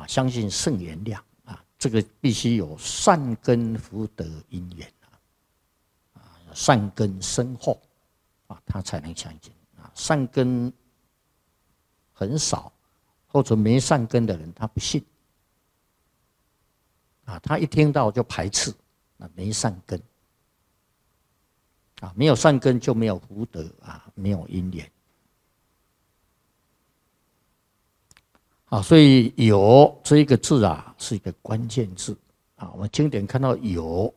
啊，相信圣言量啊，这个必须有善根福德因缘啊，善根深厚啊，他才能相信啊。善根很少或者没善根的人，他不信啊，他一听到就排斥，那没善根啊，没有善根就没有福德啊，没有因缘。啊，所以有这一个字啊，是一个关键字啊。我们经典看到有